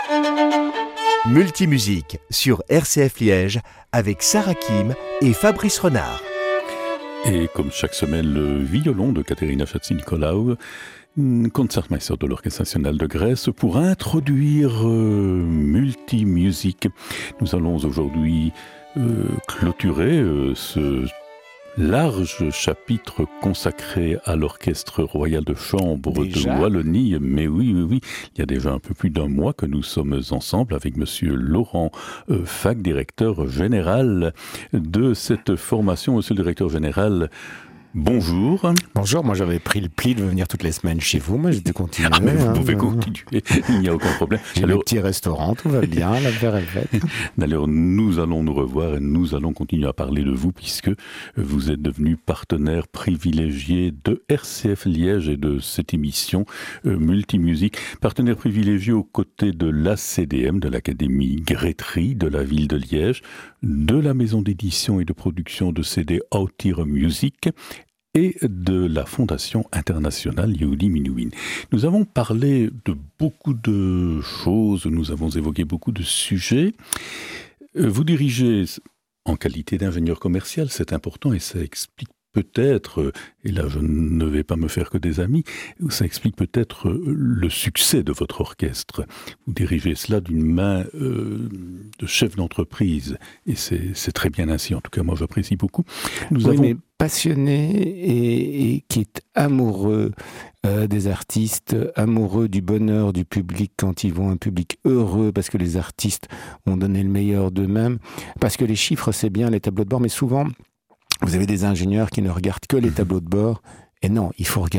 Multimusique sur RCF Liège avec Sarah Kim et Fabrice Renard. Et comme chaque semaine, le violon de Katerina Chatzinikolaou, concertmeister de l'Orchestre national de Grèce, pour introduire Multimusique. Nous allons aujourd'hui clôturer ce large chapitre consacré à l'Orchestre royal de chambre de Wallonie. Mais oui, il y a déjà un peu plus d'un mois que nous sommes ensemble avec monsieur Laurent Fac, directeur général de cette formation. Monsieur le directeur général, bonjour. Bonjour, moi j'avais pris le pli de venir toutes les semaines chez vous, mais j'étais continué. Ah mais vous pouvez continuer, il n'y a aucun problème. J'ai le petit restaurant, tout va bien, l'affaire est faite. D'ailleurs, nous allons nous revoir et nous allons continuer à parler de vous puisque vous êtes devenu partenaire privilégié de RCF Liège et de cette émission Multimusique. Partenaire privilégié aux côtés de l'ACDM, de l'Académie Grétry de la ville de Liège, de la maison d'édition et de production de CD Autir Music et de la Fondation internationale Yehudi Menuhin. Nous avons parlé de beaucoup de choses, nous avons évoqué beaucoup de sujets. Vous dirigez en qualité d'ingénieur commercial, c'est important et ça explique peut-être, et là je ne vais pas me faire que des amis, ça explique peut-être le succès de votre orchestre. Vous dirigez cela d'une main de chef d'entreprise et c'est très bien ainsi, en tout cas moi j'apprécie beaucoup. Mais passionné et qui est amoureux des artistes, amoureux du bonheur du public quand ils vont, un public heureux parce que les artistes ont donné le meilleur d'eux-mêmes, parce que les chiffres c'est bien, les tableaux de bord, mais souvent vous avez des ingénieurs qui ne regardent que les tableaux de bord, et non, il faut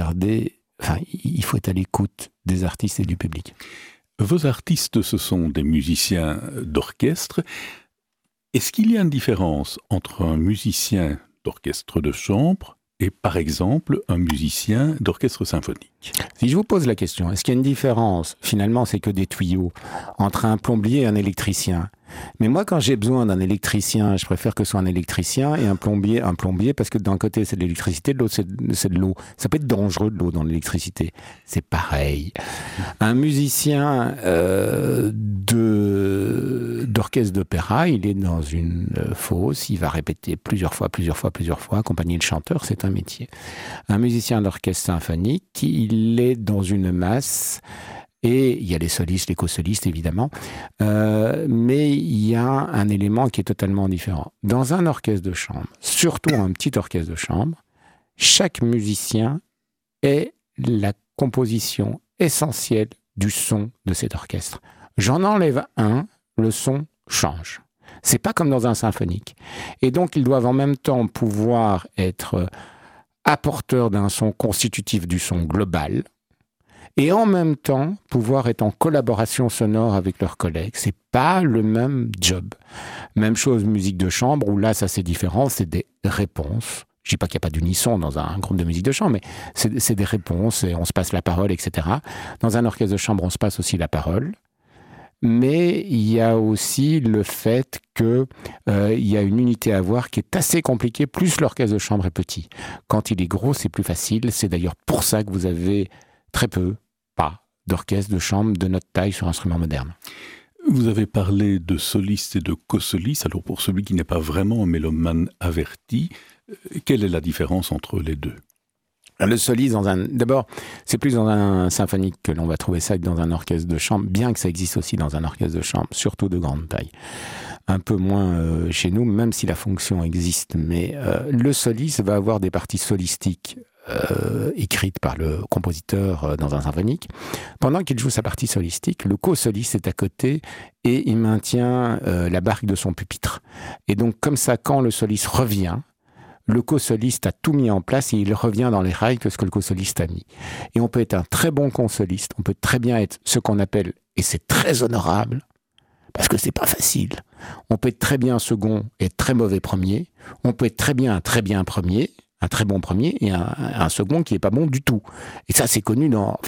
être à l'écoute des artistes et du public. Vos artistes, ce sont des musiciens d'orchestre. Est-ce qu'il y a une différence entre un musicien d'orchestre de chambre et, par exemple, un musicien d'orchestre symphonique? Si je vous pose la question, est-ce qu'il y a une différence, finalement c'est que des tuyaux, entre un plombier et un électricien? Mais moi, quand j'ai besoin d'un électricien, je préfère que ce soit un électricien et un plombier, parce que d'un côté c'est de l'électricité, de l'autre c'est de l'eau. Ça peut être dangereux de l'eau dans l'électricité. C'est pareil. Un musicien d'orchestre d'opéra, il est dans une fosse, il va répéter plusieurs fois, accompagner le chanteur, c'est un métier. Un musicien d'orchestre symphonique, il est dans une masse. Et il y a les solistes, les co-solistes évidemment, mais il y a un élément qui est totalement différent. Dans un orchestre de chambre, surtout un petit orchestre de chambre, chaque musicien est la composition essentielle du son de cet orchestre. J'en enlève un, le son change. C'est pas comme dans un symphonique. Et donc ils doivent en même temps pouvoir être apporteurs d'un son constitutif du son global, et en même temps, pouvoir être en collaboration sonore avec leurs collègues. C'est pas le même job. Même chose, musique de chambre, où là, ça c'est différent, c'est des réponses. Je dis pas qu'il n'y a pas d'unisson dans un groupe de musique de chambre, mais c'est des réponses, et on se passe la parole, etc. Dans un orchestre de chambre, on se passe aussi la parole. Mais il y a aussi le fait qu'il y a une unité à avoir qui est assez compliquée, plus l'orchestre de chambre est petit. Quand il est gros, c'est plus facile. C'est d'ailleurs pour ça que vous avez très peu, d'orchestre de chambre de notre taille sur instruments modernes. Vous avez parlé de solistes et de co-solistes. Alors pour celui qui n'est pas vraiment un mélomane averti, quelle est la différence entre les deux? Le soliste, d'abord, c'est plus dans un symphonique que l'on va trouver ça que dans un orchestre de chambre, bien que ça existe aussi dans un orchestre de chambre, surtout de grande taille. Un peu moins chez nous, même si la fonction existe. Mais le soliste va avoir des parties solistiques écrite par le compositeur dans un symphonique. Pendant qu'il joue sa partie solistique, le co-soliste est à côté et il maintient la barque de son pupitre. Et donc, comme ça, quand le soliste revient, le co-soliste a tout mis en place et il revient dans les rails que ce que le co-soliste a mis. Et on peut être un très bon consoliste, on peut très bien être ce qu'on appelle, et c'est très honorable, parce que c'est pas facile, on peut être très bien second et très mauvais premier, on peut être très bien premier, un très bon premier et un second qui est pas bon du tout. Et ça, c'est connu moi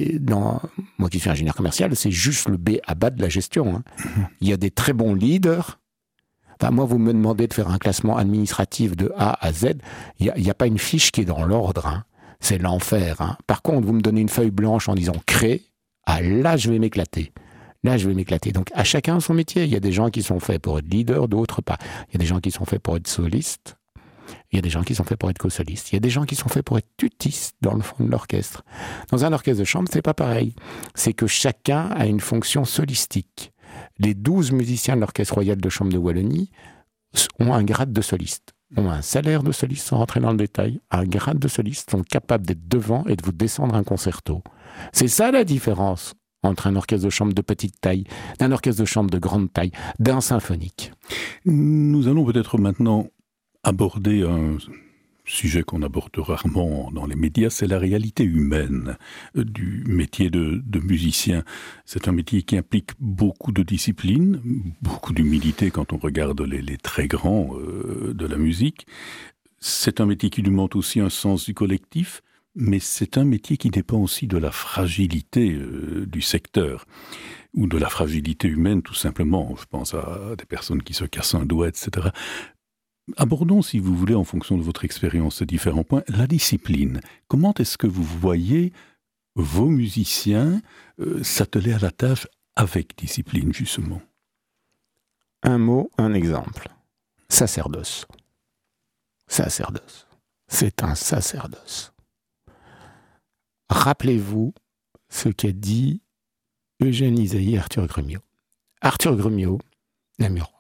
qui suis ingénieur commercial, c'est juste le B à bas de la gestion. Hein. Il y a des très bons leaders. Moi, vous me demandez de faire un classement administratif de A à Z, il n'y a pas une fiche qui est dans l'ordre. Hein. C'est l'enfer. Hein. Par contre, vous me donnez une feuille blanche en disant créer, là, je vais m'éclater. Là, je vais m'éclater. Donc, à chacun son métier. Il y a des gens qui sont faits pour être leader, d'autres pas. Il y a des gens qui sont faits pour être solistes. Il y a des gens qui sont faits pour être co-solistes. Il y a des gens qui sont faits pour être tutistes dans le fond de l'orchestre. Dans un orchestre de chambre, c'est pas pareil. C'est que chacun a une fonction solistique. Les 12 musiciens de l'Orchestre Royal de Chambre de Wallonie ont un grade de soliste, ont un salaire de soliste, sans rentrer dans le détail, un grade de soliste, sont capables d'être devant et de vous descendre un concerto. C'est ça la différence entre un orchestre de chambre de petite taille, d'un orchestre de chambre de grande taille, d'un symphonique. Nous allons peut-être maintenant aborder un sujet qu'on aborde rarement dans les médias, c'est la réalité humaine du métier de musicien. C'est un métier qui implique beaucoup de discipline, beaucoup d'humilité quand on regarde les très grands de la musique. C'est un métier qui demande aussi un sens du collectif, mais c'est un métier qui dépend aussi de la fragilité du secteur, ou de la fragilité humaine tout simplement. Je pense à des personnes qui se cassent un doigt, etc. Abordons, si vous voulez, en fonction de votre expérience, ces différents points. La discipline. Comment est-ce que vous voyez vos musiciens s'atteler à la tâche avec discipline, justement? Un mot, un exemple. Sacerdoce. Sacerdoce. C'est un sacerdoce. Rappelez-vous ce qu'a dit Eugène Ysaÿe et Arthur Grumiaux. Arthur Grumiaux, namurois,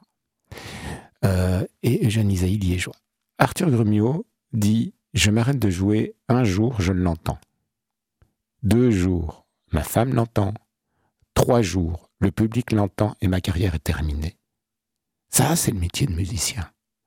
et Eugène Ysaÿe, liégeois. Arthur Grumiaux dit « Je m'arrête de jouer, un jour je l'entends. 2 jours, ma femme l'entend. 3 jours, le public l'entend et ma carrière est terminée. » Ça, c'est le métier de musicien.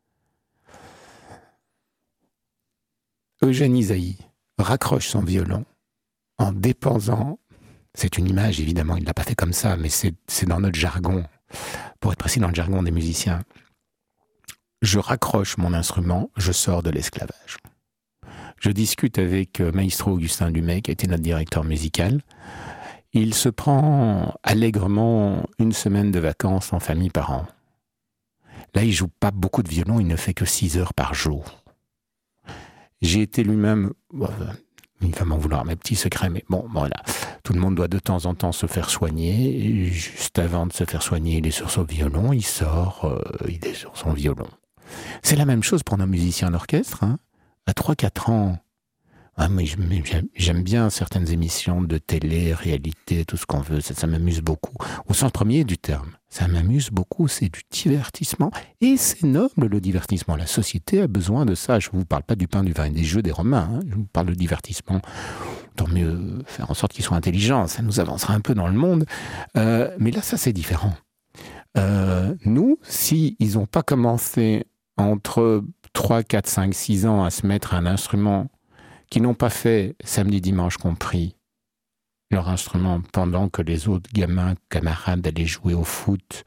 Eugène Ysaÿe raccroche son violon en dépensant, c'est une image évidemment, il ne l'a pas fait comme ça, mais c'est dans notre jargon, pour être précis dans le jargon des musiciens. Je raccroche mon instrument, je sors de l'esclavage. Je discute avec Maestro Augustin Dumay, qui a été notre directeur musical. Il se prend allègrement 1 semaine de vacances en famille par an. Là, il joue pas beaucoup de violon, il ne fait que 6 heures par jour. J'ai été lui-même... il va m'en vouloir, mes petits secrets, mais bon, voilà. Tout le monde doit de temps en temps se faire soigner. Et juste avant de se faire soigner, il est sur son violon, il sort, il est sur son violon. C'est la même chose pour nos musiciens d'orchestre. Hein. À 3-4 ans, mais j'aime bien certaines émissions de télé, réalité, tout ce qu'on veut, ça m'amuse beaucoup. Au sens premier du terme, ça m'amuse beaucoup, c'est du divertissement. Et c'est noble le divertissement, la société a besoin de ça. Je ne vous parle pas du pain, du vin et des jeux des Romains, hein. Je vous parle de divertissement. Tant mieux faire en sorte qu'ils soient intelligents, ça nous avancera un peu dans le monde. Mais là, ça c'est différent. Nous, si ils n'ont pas commencé entre 3, 4, 5, 6 ans à se mettre à un instrument, qui n'ont pas fait, samedi, dimanche compris, leur instrument pendant que les autres gamins, camarades allaient jouer au foot.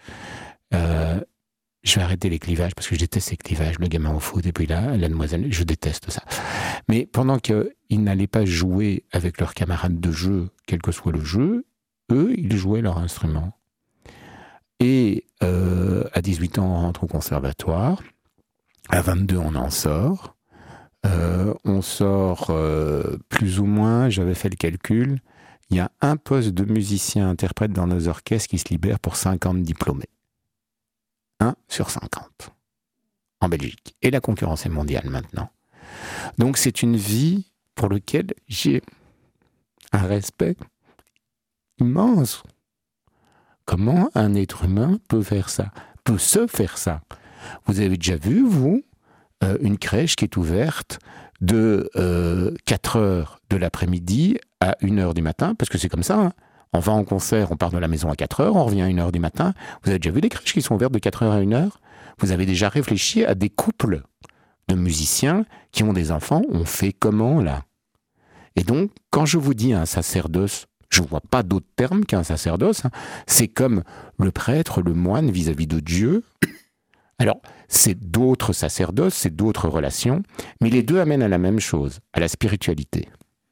Je vais arrêter les clivages parce que je déteste ces clivages, le gamin au foot et puis là, la demoiselle, je déteste ça. Mais pendant qu'ils n'allaient pas jouer avec leurs camarades de jeu, quel que soit le jeu, eux, ils jouaient leur instrument. Et à 18 ans, on rentre au conservatoire. À 22, on en sort. On sort plus ou moins, j'avais fait le calcul, il y a un poste de musicien-interprète dans nos orchestres qui se libère pour 50 diplômés. 1 sur 50 en Belgique. Et la concurrence est mondiale maintenant. Donc c'est une vie pour laquelle j'ai un respect immense. Comment un être humain peut faire ça, peut se faire ça? Vous avez déjà vu, vous, une crèche qui est ouverte de 4 heures de l'après-midi à 1 heure du matin, parce que c'est comme ça, hein. On va en concert, on part de la maison à 4 heures, on revient à 1 heure du matin. Vous avez déjà vu des crèches qui sont ouvertes de 4 heures à 1 heure? Vous avez déjà réfléchi à des couples de musiciens qui ont des enfants? On fait comment, là? Et donc, quand je vous dis un sacerdoce, je ne vois pas d'autre terme qu'un sacerdoce, hein. C'est comme le prêtre, le moine vis-à-vis de Dieu. Alors, c'est d'autres sacerdoces, c'est d'autres relations, mais les deux amènent à la même chose, à la spiritualité.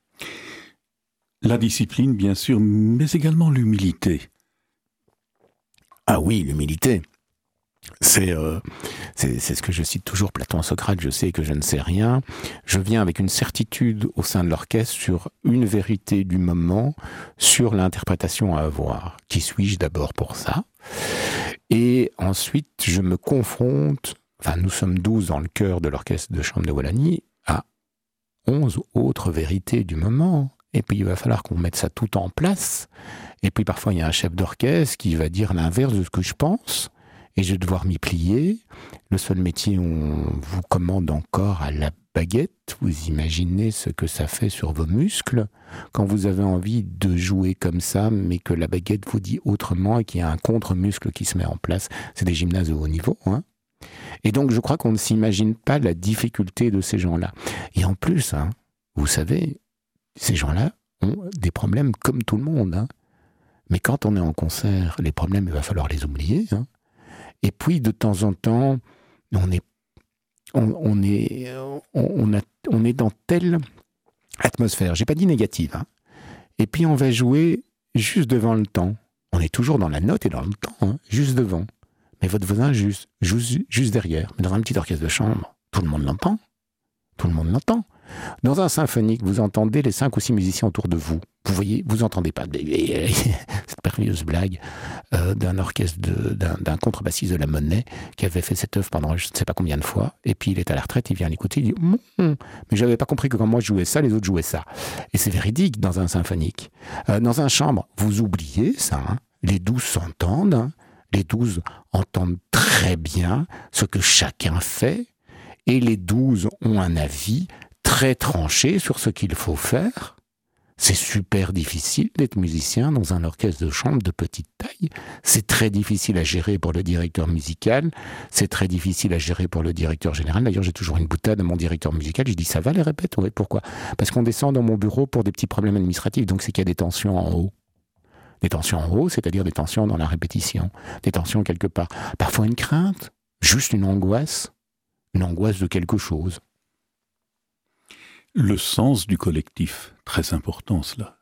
La discipline, bien sûr, mais également l'humilité. Ah oui, l'humilité. C'est ce que je cite toujours, Platon, Socrate, je sais que je ne sais rien. Je viens avec une certitude au sein de l'orchestre sur une vérité du moment, sur l'interprétation à avoir. Qui suis-je d'abord pour ça? Et ensuite, je me confronte, nous sommes 12 dans le chœur de l'orchestre de chambre de Wallonie, à 11 autres vérités du moment. Et puis il va falloir qu'on mette ça tout en place. Et puis parfois, il y a un chef d'orchestre qui va dire l'inverse de ce que je pense. Et je vais devoir m'y plier. Le seul métier où on vous commande encore à la baguette, vous imaginez ce que ça fait sur vos muscles quand vous avez envie de jouer comme ça, mais que la baguette vous dit autrement et qu'il y a un contre-muscle qui se met en place. C'est des gymnases de haut niveau, hein. Et donc je crois qu'on ne s'imagine pas la difficulté de ces gens-là. Et en plus, vous savez, ces gens-là ont des problèmes comme tout le monde, hein. Mais quand on est en concert, les problèmes, il va falloir les oublier, hein. Et puis, de temps en temps, on est dans telle atmosphère, j'ai pas dit négative, hein. Et puis on va jouer juste devant le temps. On est toujours dans la note et dans le temps, hein, juste devant. Mais votre voisin joue juste derrière. Mais dans un petit orchestre de chambre, tout le monde l'entend. Tout le monde l'entend. Dans un symphonique, vous entendez les 5 ou 6 musiciens autour de vous. Vous voyez, vous entendez pas. Cette merveilleuse blague d'un orchestre, d'un contrebassiste de la Monnaie qui avait fait cette œuvre pendant je ne sais pas combien de fois. Et puis il est à la retraite, il vient l'écouter, il dit mais j'avais pas compris que quand moi je jouais ça, les autres jouaient ça. Et c'est véridique dans un symphonique. Dans un chambre, vous oubliez ça. Hein. Les 12 s'entendent. Hein. Les 12 entendent très bien ce que chacun fait. Et les 12 ont un avis très tranché sur ce qu'il faut faire. C'est super difficile d'être musicien dans un orchestre de chambre de petite taille. C'est très difficile à gérer pour le directeur musical. C'est très difficile à gérer pour le directeur général. D'ailleurs, j'ai toujours une boutade à mon directeur musical. Je dis, ça va les répètes? Oui, pourquoi? Parce qu'on descend dans mon bureau pour des petits problèmes administratifs. Donc, c'est qu'il y a des tensions en haut. Des tensions en haut, c'est-à-dire des tensions dans la répétition. Des tensions quelque part. Parfois une crainte, juste une angoisse de quelque chose. Le sens du collectif, très important cela.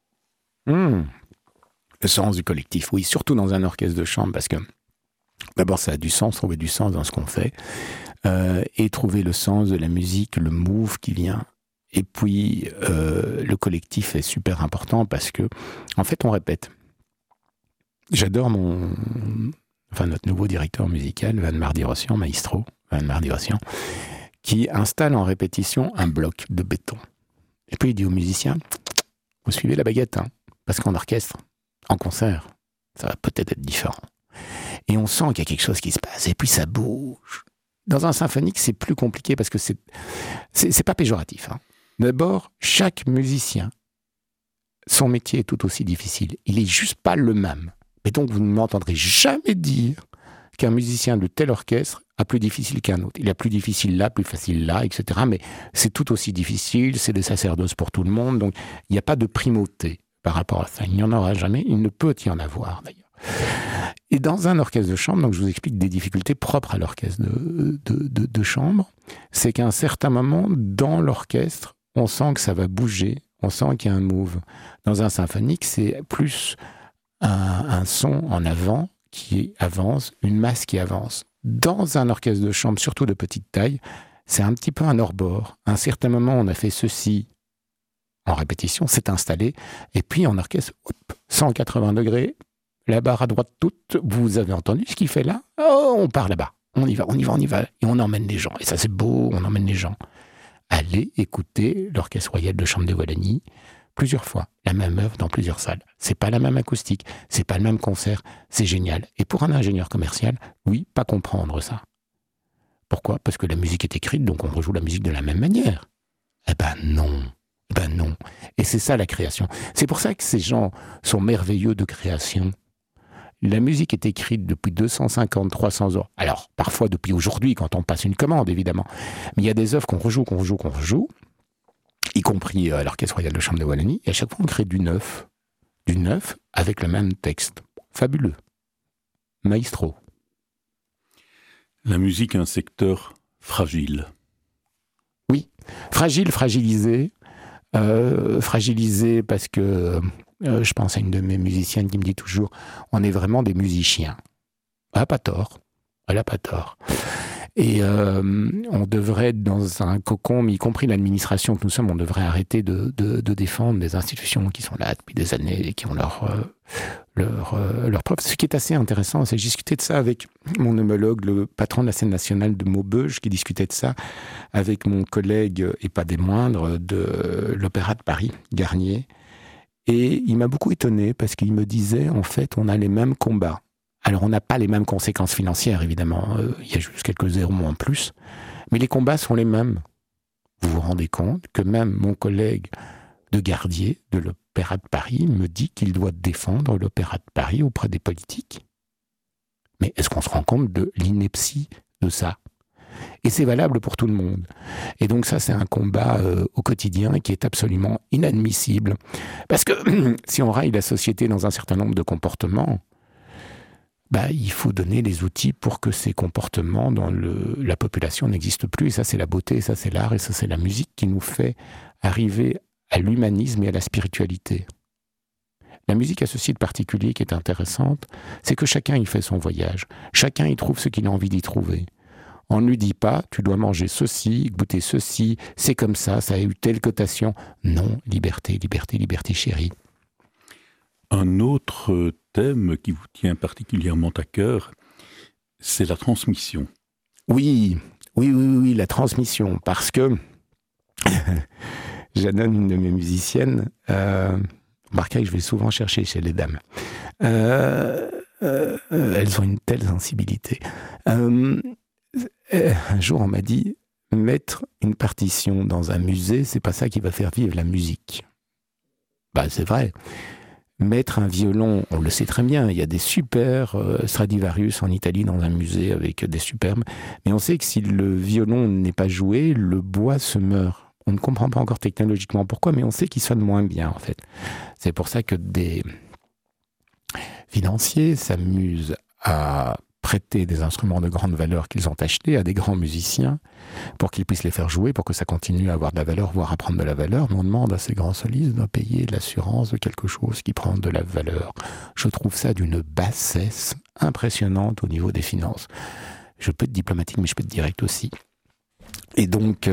Le sens du collectif, oui, surtout dans un orchestre de chambre, parce que d'abord ça a du sens, trouver du sens dans ce qu'on fait, et trouver le sens de la musique, le move qui vient. Et puis le collectif est super important parce que, en fait, on répète. J'adore notre nouveau directeur musical, Van Mardi-Rossian, maestro, Van Mardi-Rossian, qui installe en répétition un bloc de béton. Et puis il dit aux musiciens, vous suivez la baguette, hein, parce qu'en orchestre, en concert, ça va peut-être être différent. Et on sent qu'il y a quelque chose qui se passe, et puis ça bouge. Dans un symphonique, c'est plus compliqué parce que c'est pas péjoratif. Hein. D'abord, chaque musicien, son métier est tout aussi difficile. Il est juste pas le même. Et donc, vous ne m'entendrez jamais dire qu'un musicien de tel orchestre a plus difficile qu'un autre. Il a plus difficile là, plus facile là, etc. Mais c'est tout aussi difficile, c'est des sacerdoces pour tout le monde, donc il n'y a pas de primauté par rapport à ça. Il n'y en aura jamais, il ne peut y en avoir d'ailleurs. Et dans un orchestre de chambre, donc je vous explique des difficultés propres à l'orchestre de chambre, c'est qu'à un certain moment, dans l'orchestre, on sent que ça va bouger, on sent qu'il y a un move. Dans un symphonique, c'est plus un son en avant qui avance, une masse qui avance. Dans un orchestre de chambre, surtout de petite taille, c'est un petit peu un hors-bord. À un certain moment, on a fait ceci en répétition, c'est installé, et puis en orchestre, 180 degrés, la barre à droite toute, vous avez entendu ce qu'il fait là? Oh, on part là-bas, on y va, et on emmène les gens. Et ça c'est beau, on emmène les gens. Allez écouter l'Orchestre Royal de Chambre de Wallonie, plusieurs fois, la même œuvre dans plusieurs salles. C'est pas la même acoustique, c'est pas le même concert, c'est génial. Et pour un ingénieur commercial, oui, pas comprendre ça. Pourquoi? Parce que la musique est écrite, donc on rejoue la musique de la même manière. Eh ben non. Et c'est ça la création. C'est pour ça que ces gens sont merveilleux de création. La musique est écrite depuis 250, 300 ans. Alors, parfois depuis aujourd'hui, quand on passe une commande, évidemment. Mais il y a des œuvres qu'on rejoue, y compris à l'Orchestre Royal de Chambre de Wallonie, et à chaque fois on crée du neuf avec le même texte. Fabuleux. Maestro. La musique est un secteur fragile. Oui, fragilisé parce que je pense à une de mes musiciennes qui me dit toujours, on est vraiment des musiciens. Ah, pas tort. Elle n'a pas tort. Et on devrait être dans un cocon, mais y compris l'administration que nous sommes, on devrait arrêter de défendre des institutions qui sont là depuis des années et qui ont leur preuve. Ce qui est assez intéressant, c'est que j'ai discuté de ça avec mon homologue, le patron de la scène nationale de Maubeuge, qui discutait de ça avec mon collègue, et pas des moindres, de l'Opéra de Paris, Garnier. Et il m'a beaucoup étonné parce qu'il me disait, en fait, on a les mêmes combats. Alors, on n'a pas les mêmes conséquences financières, évidemment. Il y a juste quelques zéros en plus. Mais les combats sont les mêmes. Vous vous rendez compte que même mon collègue de Gardier, de l'Opéra de Paris, me dit qu'il doit défendre l'Opéra de Paris auprès des politiques. Mais est-ce qu'on se rend compte de l'ineptie de ça ? Et c'est valable pour tout le monde. Et donc ça, c'est un combat au quotidien qui est absolument inadmissible. Parce que si on raille la société dans un certain nombre de comportements, il faut donner les outils pour que ces comportements dans la population n'existent plus. Et ça, c'est la beauté, et ça, c'est l'art, et ça, c'est la musique qui nous fait arriver à l'humanisme et à la spiritualité. La musique a ceci de particulier qui est intéressante, c'est que chacun y fait son voyage. Chacun y trouve ce qu'il a envie d'y trouver. On ne lui dit pas, tu dois manger ceci, goûter ceci, c'est comme ça a eu telle cotation. Non, liberté, liberté, liberté chérie. Un autre thème qui vous tient particulièrement à cœur, c'est la transmission. Oui, la transmission, parce que Jeannone, une de mes musiciennes, remarquez que je vais souvent chercher chez les dames. Elles ont une telle sensibilité. Un jour, on m'a dit, mettre une partition dans un musée, c'est pas ça qui va faire vivre la musique. C'est vrai. Mettre un violon, on le sait très bien, il y a des super Stradivarius en Italie dans un musée avec des superbes, mais on sait que si le violon n'est pas joué, le bois se meurt. On ne comprend pas encore technologiquement pourquoi, mais on sait qu'il sonne moins bien en fait. C'est pour ça que des financiers s'amusent à prêter des instruments de grande valeur qu'ils ont achetés à des grands musiciens pour qu'ils puissent les faire jouer, pour que ça continue à avoir de la valeur, voire à prendre de la valeur. Mais on demande à ces grands solistes de payer l'assurance de quelque chose qui prend de la valeur. Je trouve ça d'une bassesse impressionnante au niveau des finances. Je peux être diplomatique, mais je peux être direct aussi. Et donc,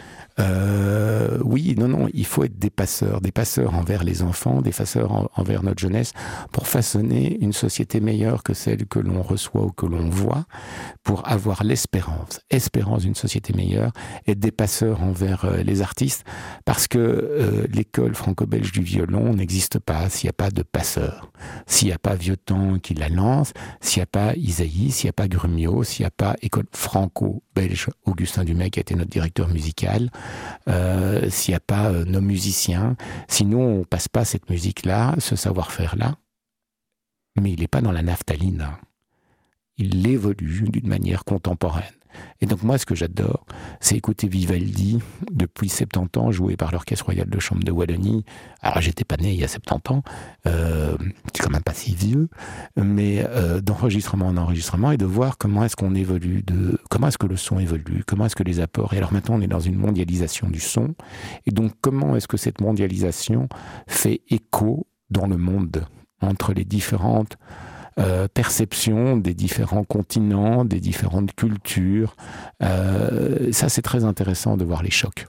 il faut être des passeurs envers les enfants, des passeurs envers notre jeunesse, pour façonner une société meilleure que celle que l'on reçoit ou que l'on voit, pour avoir l'espérance d'une société meilleure, être des passeurs envers les artistes, parce que l'école franco-belge du violon n'existe pas s'il n'y a pas de passeurs, s'il n'y a pas Vieuxtemps qui la lance, s'il n'y a pas Isaïe, s'il n'y a pas Grumio, s'il n'y a pas école franco-belge Augustin Dumay qui a été notre directeur musical, s'il n'y a pas nos musiciens, sinon on passe pas cette musique-là, ce savoir-faire-là, mais il n'est pas dans la naphtaline. Il évolue d'une manière contemporaine. Et donc moi, ce que j'adore, c'est écouter Vivaldi depuis 70 ans, joué par l'Orchestre Royal de Chambre de Wallonie. Alors, j'étais pas né il y a 70 ans, c'est quand même pas si vieux, mais d'enregistrement en enregistrement, et de voir comment est-ce qu'on évolue, comment est-ce que le son évolue, comment est-ce que les apports... Et alors maintenant, on est dans une mondialisation du son, et donc comment est-ce que cette mondialisation fait écho dans le monde, entre les différentes perception des différents continents, des différentes cultures. Ça, c'est très intéressant de voir les chocs.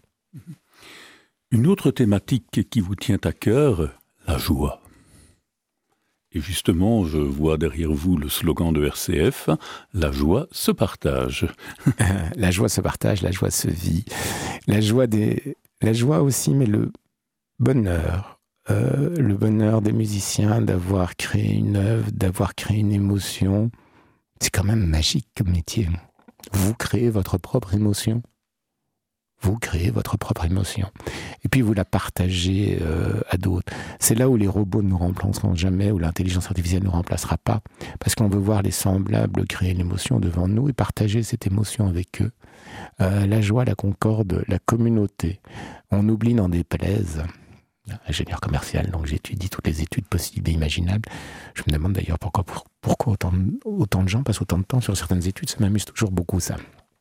Une autre thématique qui vous tient à cœur, la joie. Et justement, je vois derrière vous le slogan de RCF, « La joie se partage ». La joie se partage, la joie se vit. La joie aussi, mais le bonheur. Le bonheur des musiciens d'avoir créé une œuvre, d'avoir créé une émotion. C'est quand même magique comme métier. Vous créez votre propre émotion. Vous créez votre propre émotion. Et puis vous la partagez à d'autres. C'est là où les robots ne nous remplaceront jamais, où l'intelligence artificielle ne nous remplacera pas. Parce qu'on veut voir les semblables créer une émotion devant nous et partager cette émotion avec eux. La joie, la concorde, la communauté. On oublie n'en déplaise. Ingénieur commercial, donc j'étudie toutes les études possibles et imaginables. Je me demande d'ailleurs pourquoi autant de gens passent autant de temps sur certaines études. Ça m'amuse toujours beaucoup, ça.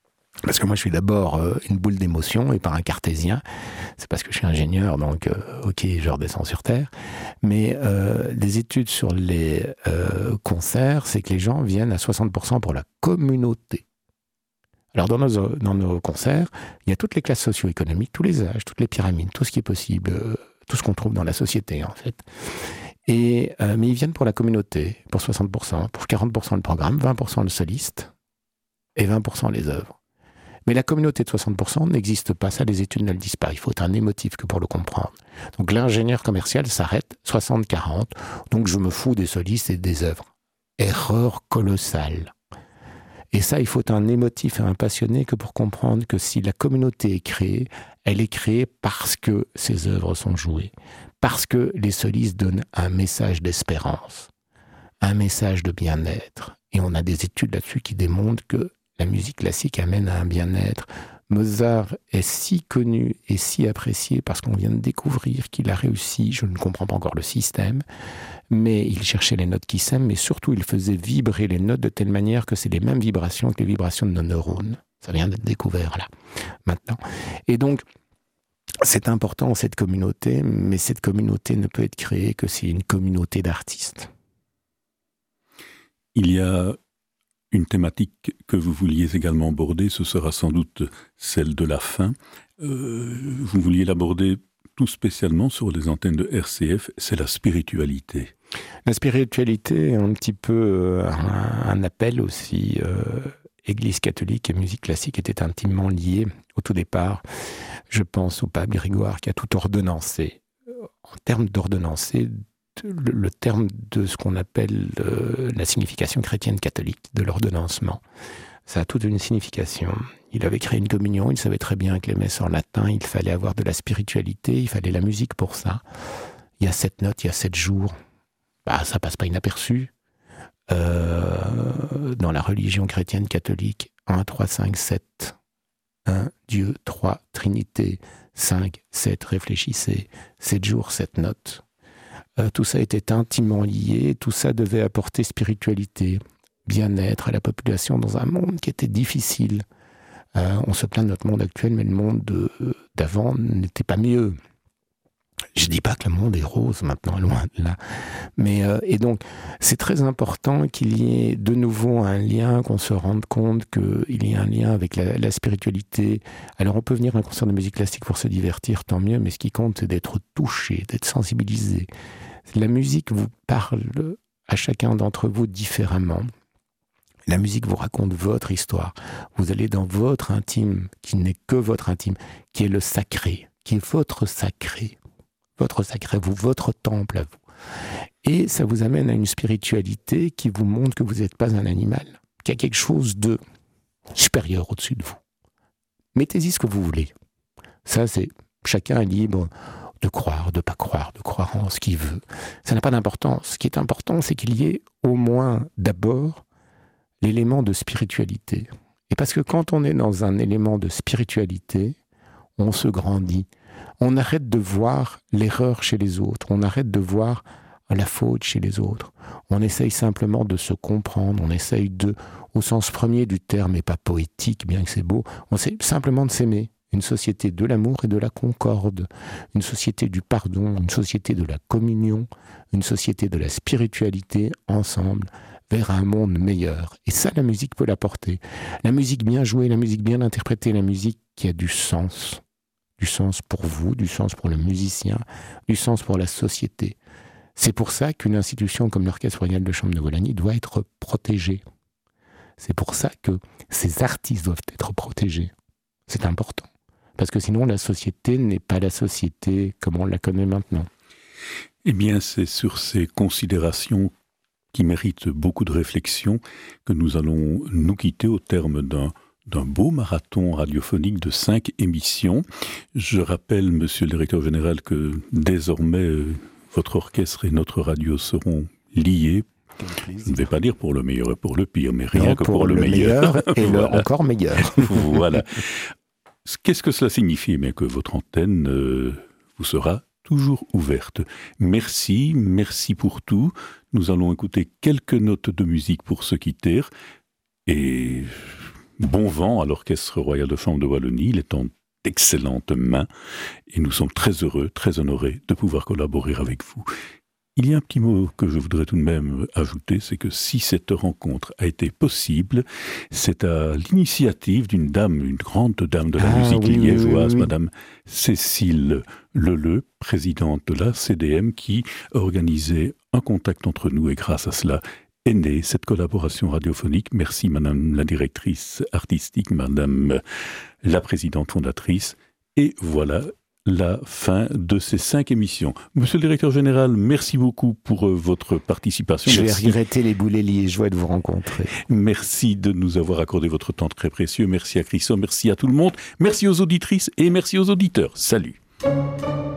Parce que moi, je suis d'abord une boule d'émotion et pas un cartésien. C'est parce que je suis ingénieur, donc ok, je redescends sur Terre. Mais les études sur les concerts, c'est que les gens viennent à 60% pour la communauté. Alors dans nos concerts, il y a toutes les classes socio-économiques, tous les âges, toutes les pyramides, tout ce qui est possible, tout ce qu'on trouve dans la société en fait. Mais ils viennent pour la communauté, pour 60%, pour 40% le programme, 20% le soliste et 20% les œuvres. Mais la communauté de 60% n'existe pas, ça les études ne le disent pas, il faut être un émotif que pour le comprendre. Donc l'ingénieur commercial s'arrête 60-40, donc je me fous des solistes et des œuvres. Erreur colossale. Et ça, il faut être un émotif et un passionné que pour comprendre que si la communauté est créée, elle est créée parce que ces œuvres sont jouées, parce que les solistes donnent un message d'espérance, un message de bien-être. Et on a des études là-dessus qui démontrent que la musique classique amène à un bien-être. Mozart est si connu et si apprécié parce qu'on vient de découvrir qu'il a réussi, je ne comprends pas encore le système, mais il cherchait les notes qui s'aiment, mais surtout il faisait vibrer les notes de telle manière que c'est les mêmes vibrations que les vibrations de nos neurones. Ça vient d'être découvert là, maintenant. Et donc, c'est important cette communauté, mais cette communauté ne peut être créée que si une communauté d'artistes. Il y a une thématique que vous vouliez également aborder, ce sera sans doute celle de la fin. Vous vouliez l'aborder tout spécialement sur les antennes de RCF, c'est la spiritualité. La spiritualité est un petit peu un appel aussi. Église catholique et musique classique étaient intimement liées au tout départ. Je pense au pape Grégoire qui a tout ordonnancé. En termes d'ordonnancé, le terme de ce qu'on appelle la signification chrétienne catholique, de l'ordonnancement. Ça a toute une signification. Il avait créé une communion, il savait très bien que les messes en latin, il fallait avoir de la spiritualité, il fallait la musique pour ça. Il y a 7 notes, il y a 7 jours. Ça passe pas inaperçu. Dans la religion chrétienne catholique, 1, 3, 5, 7. 1, Dieu, 3, Trinité, 5, 7, réfléchissez. 7 jours, 7 notes. Tout ça était intimement lié, tout ça devait apporter spiritualité, bien-être à la population dans un monde qui était difficile. On se plaint de notre monde actuel, mais le monde d'avant n'était pas mieux. Je dis pas que le monde est rose maintenant, loin de là. Mais, et donc, c'est très important qu'il y ait de nouveau un lien, qu'on se rende compte qu'il y a un lien avec la spiritualité. Alors, on peut venir à un concert de musique classique pour se divertir, tant mieux, mais ce qui compte, c'est d'être touché, d'être sensibilisé. La musique vous parle à chacun d'entre vous différemment. La musique vous raconte votre histoire. Vous allez dans votre intime, qui n'est que votre intime, qui est le sacré, qui est votre sacré. Votre sacré, vous, votre temple à vous. Et ça vous amène à une spiritualité qui vous montre que vous n'êtes pas un animal, qu'il y a quelque chose de supérieur au-dessus de vous. Mettez-y ce que vous voulez. Ça, c'est chacun est libre de croire, de pas croire, de croire en ce qu'il veut. Ça n'a pas d'importance. Ce qui est important, c'est qu'il y ait au moins d'abord l'élément de spiritualité. Et parce que quand on est dans un élément de spiritualité, on se grandit. On arrête de voir l'erreur chez les autres. On arrête de voir la faute chez les autres. On essaye simplement de se comprendre. On essaye de, au sens premier du terme, et pas poétique, bien que c'est beau, on essaye simplement de s'aimer. Une société de l'amour et de la concorde, une société du pardon, une société de la communion, une société de la spiritualité, ensemble, vers un monde meilleur. Et ça, la musique peut l'apporter. La musique bien jouée, la musique bien interprétée, la musique qui a du sens. Du sens pour vous, du sens pour le musicien, du sens pour la société. C'est pour ça qu'une institution comme l'Orchestre Royal de Chambre de Wallonie doit être protégée. C'est pour ça que ces artistes doivent être protégés. C'est important. Parce que sinon, la société n'est pas la société comme on la connaît maintenant. Eh bien, c'est sur ces considérations qui méritent beaucoup de réflexion que nous allons nous quitter au terme d'un beau marathon radiophonique de 5 émissions. Je rappelle, monsieur le directeur général, que désormais, votre orchestre et notre radio seront liés. Je ne vais pas dire pour le meilleur et pour le pire, mais rien que pour le meilleur. Et voilà. Le encore meilleur. Voilà. Qu'est-ce que cela signifie ? Mais que votre antenne vous sera toujours ouverte. Merci pour tout. Nous allons écouter quelques notes de musique pour se quitter. Et bon vent à l'Orchestre Royal de Chambre de Wallonie. Il est en d'excellentes mains et nous sommes très heureux, très honorés de pouvoir collaborer avec vous. Il y a un petit mot que je voudrais tout de même ajouter, c'est que si cette rencontre a été possible, c'est à l'initiative d'une dame, une grande dame de la musique liégeoise, Madame Cécile Leleu, présidente de la CDM, qui a organisé un contact entre nous et grâce à cela est née cette collaboration radiophonique. Merci Madame la directrice artistique, Madame la présidente fondatrice. Et voilà la fin de ces 5 émissions. Monsieur le directeur général, merci beaucoup pour votre participation. Je vais regretter les boulets liégeois de vous rencontrer. Merci de nous avoir accordé votre temps très précieux. Merci à Christophe, merci à tout le monde. Merci aux auditrices et merci aux auditeurs. Salut.